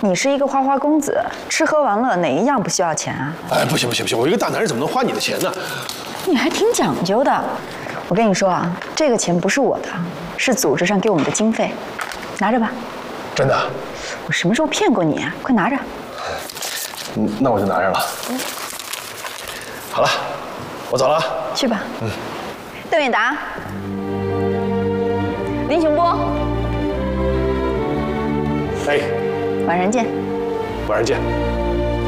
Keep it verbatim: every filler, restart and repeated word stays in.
你是一个花花公子，吃喝玩乐哪一样不需要钱啊？ 哎，不行不行不行，我一个大男人怎么能花你的钱呢？ 你还挺讲究的。我跟你说啊，这个钱不是我的，是组织上给我们的经费，拿着吧。 真的？ 我什么时候骗过你啊？快拿着。 嗯，那我就拿着了。嗯。好了，我走了啊。 去吧。嗯。邓远达，林雄波。 哎。 晚上见。 晚上见。